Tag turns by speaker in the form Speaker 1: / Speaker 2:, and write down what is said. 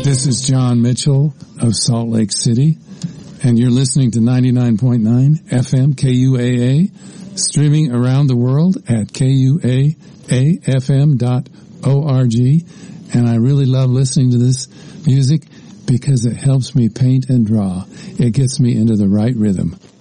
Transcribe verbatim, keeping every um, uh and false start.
Speaker 1: This is John Mitchell of Salt Lake City, and you're listening to ninety-nine point nine F M K U A A, streaming around the world at K U A A F M dot org. And I really love listening to this music because it helps me paint and draw. It gets me into the right rhythm.